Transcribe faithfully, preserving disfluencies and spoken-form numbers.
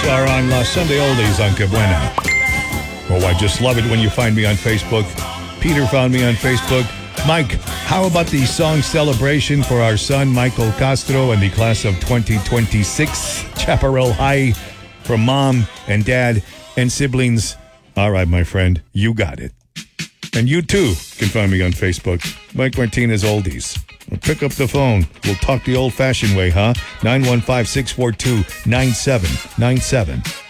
are on La Sunday Oldies on Que Buena. Oh, I just love it when you find me on Facebook. Peter found me on Facebook. Mike, how about the song celebration for our son, Michael Castro, and the class of twenty twenty-six? Chaparral High from mom and dad and siblings. All right, my friend, you got it. And you, too, can find me on Facebook. Mike Martinez Oldies. Well, pick up the phone. We'll talk the old-fashioned way, huh? nine one five, six four two, nine seven nine seven.